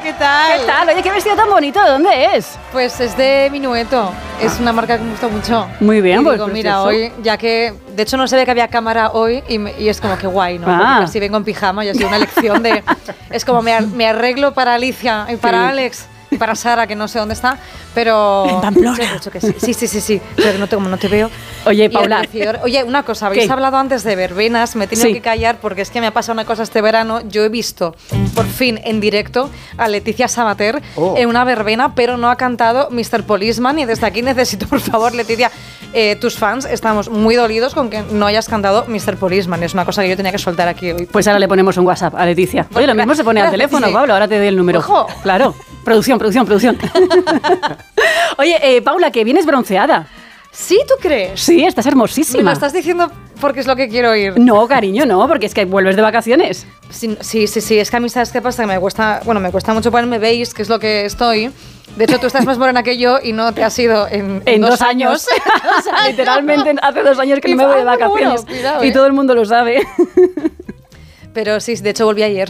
¿qué tal? ¿Qué tal? Oye, qué vestido tan bonito, ¿de dónde es? Pues es de Minueto, es una marca que me gusta mucho. Muy bien, y pues digo, mira, hoy, ya que, de hecho no se ve que había cámara hoy y es como que guay, ¿no? Porque casi vengo en pijama y ha sido una lección de, es como me arreglo para Alicia y para Alex. Y para Sara, que no sé dónde está, pero... En Pamplona. De hecho que sí. Sí, pero como no te veo... Oye, Paula... Oye, una cosa, habéis hablado antes de verbenas, me he tenido que callar porque es que me ha pasado una cosa este verano. Yo he visto, por fin, en directo, a Leticia Sabater en una verbena, pero no ha cantado Mr. Policeman, y desde aquí necesito, por favor, Leticia, tus fans estamos muy dolidos con que no hayas cantado Mr. Policeman. Es una cosa que yo tenía que soltar aquí hoy. Pues ahora le ponemos un WhatsApp a Leticia. Oye, lo mismo se pone al teléfono, Pablo, ahora te doy el número. ¡Ojo! Claro. Producción. Oye, Paula, que vienes bronceada. ¿Sí, tú crees? Sí, estás hermosísima. ¿Me lo estás diciendo porque es lo que quiero oír? No, cariño, no, porque es que vuelves de vacaciones. Sí, es que a mí, ¿sabes qué pasa? Que me cuesta mucho ponerme beige, que es lo que estoy. De hecho, tú estás más morena que yo y no te has ido en 2 años. Literalmente hace 2 años que no me voy de vacaciones. Bueno, y todo el mundo lo sabe. Pero sí, de hecho volví ayer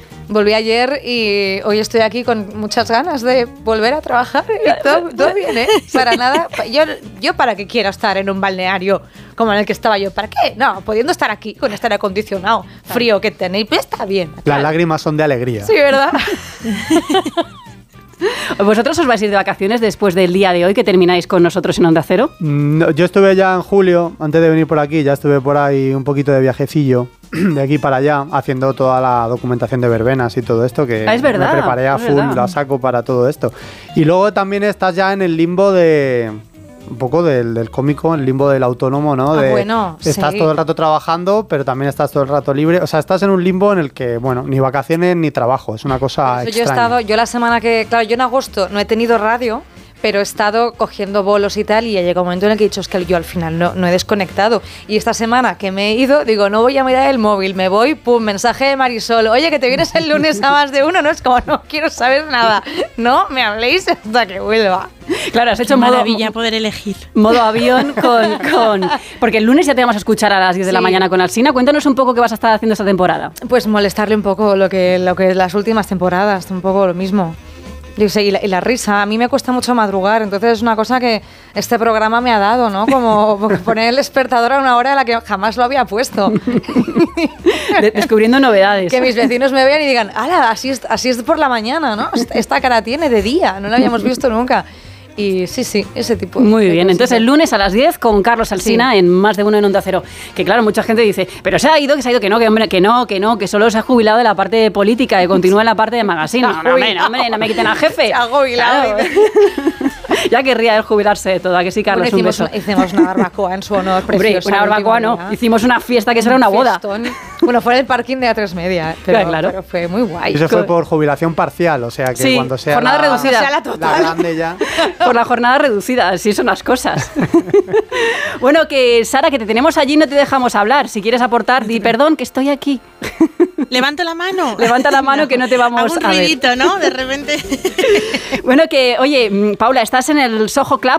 y hoy estoy aquí con muchas ganas de volver a trabajar y todo bien, ¿eh? Para nada. Yo para qué quiero estar en un balneario como en el que estaba yo. ¿Para qué? No, pudiendo estar aquí con este aire acondicionado frío que tenéis, pues está bien. Las lágrimas son de alegría. Sí, ¿verdad? ¿Vosotros os vais a ir de vacaciones después del día de hoy que termináis con nosotros en Onda Cero? No, yo estuve ya en julio, antes de venir por aquí, ya estuve por ahí un poquito de viajecillo, de aquí para allá, haciendo toda la documentación de verbenas y todo esto, que es verdad, me preparé a full, la saco para todo esto. Y luego también estás ya en el limbo de... un poco del cómico, el limbo del autónomo, ¿no? Estás todo el rato trabajando, pero también estás todo el rato libre. O sea, estás en un limbo en el que, bueno, ni vacaciones ni trabajo. Es una cosa extraña. Yo la semana que... Claro, yo en agosto no he tenido radio, pero he estado cogiendo bolos y tal, y ha llegado un momento en el que he dicho, es que yo al final no he desconectado. Y esta semana que me he ido, digo, no voy a mirar el móvil, me voy, pum, mensaje de Marisol, oye, que te vienes el lunes a más de uno, no, es como, no quiero saber nada, no me habléis hasta que vuelva. Claro, has hecho maravilla poder elegir. Modo avión con... Porque el lunes ya te vamos a escuchar a las 10 de la mañana con Alsina. Cuéntanos un poco qué vas a estar haciendo esta temporada. Pues molestarle un poco lo que las últimas temporadas, un poco lo mismo. Y la risa, a mí me cuesta mucho madrugar, entonces es una cosa que este programa me ha dado, ¿no? Como poner el despertador a una hora a la que jamás lo había puesto. Descubriendo novedades. Que mis vecinos me vean y digan, ¡hala! Así es por la mañana, ¿no? Esta cara tiene de día, no la habíamos visto nunca. Y sí, ese tipo de Muy bien, entonces el lunes a las 10 con Carlos Alsina en Más de Uno en Onda Cero. Que claro, mucha gente dice, pero se ha ido, que no, hombre, que solo se ha jubilado de la parte política, que continúa en la parte de magazine. No me quiten al jefe. Se ha jubilado. Claro. Ya querría él jubilarse de todo, ¿a que sí, Carlos? Bueno, un beso. Hicimos una barbacoa en su honor, preciosa. Hombre, una barbacoa no, hicimos una fiesta que será una boda. Bueno, fue en el parking de A3 Media, pero fue muy guay. Eso fue por jubilación parcial, o sea que cuando sea jornada reducida. Sea la total. La grande ya. Por la jornada reducida, así son las cosas. Bueno, que Sara, que te tenemos allí, no te dejamos hablar. Si quieres aportar, di perdón, que estoy aquí. Levanta la mano. Levanta la mano que no te vamos a ver. Un ruidito, ¿no? De repente. Bueno, que, oye, Paula, estás en el Soho Club,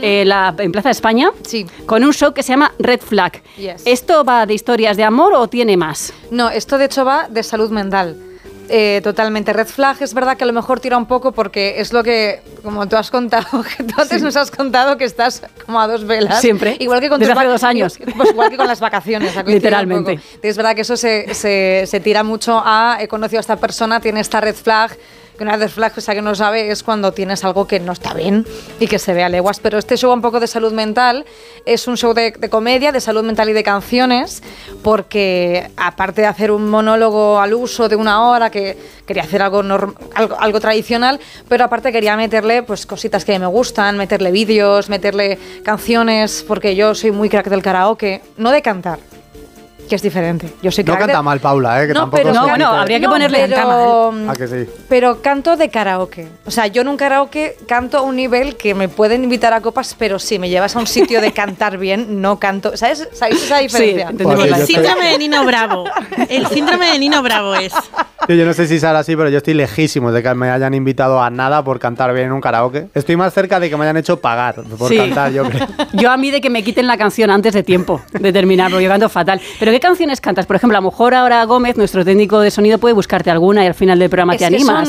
en Plaza de España, con un show que se llama Red Flag. Yes. ¿Esto va de historias de amor o tiene más? No, esto de hecho va de salud mental. Totalmente. Red Flag es verdad que a lo mejor tira un poco porque es lo que, como tú has contado, que tú antes nos has contado que estás como a 2 velas. Siempre. Igual que con desde hace 2 años. Pues igual que con las vacaciones. Literalmente. Es verdad que eso se tira mucho a he conocido a esta persona, tiene esta red flag. Que una red flag, o sea, que no sabe, es cuando tienes algo que no está bien y que se ve a leguas. Pero este show un poco de salud mental es un show de comedia, de salud mental y de canciones, porque aparte de hacer un monólogo al uso de 1 hora, que quería hacer algo tradicional, pero aparte quería meterle pues cositas que me gustan, meterle vídeos, meterle canciones, porque yo soy muy crack del karaoke, no de cantar, que es diferente. Yo soy no canta mal Paula, que no, tampoco pero, bueno, habría que ponerle ¿A que sí? Pero canto de karaoke. O sea, yo en un karaoke canto a un nivel que me pueden invitar a copas, pero si me llevas a un sitio de cantar bien, no canto. ¿Sabéis esa diferencia? Sí, entendemos el síndrome de Nino Bravo. El síndrome de Nino Bravo es. Yo no sé si será así, pero yo estoy lejísimo de que me hayan invitado a nada por cantar bien en un karaoke. Estoy más cerca de que me hayan hecho pagar por cantar, yo creo. Yo a mí de que me quiten la canción antes de tiempo de terminar, porque yo canto fatal. ¿Pero qué canciones cantas? Por ejemplo, a lo mejor ahora Gómez, nuestro técnico de sonido, puede buscarte alguna y al final del programa te animas.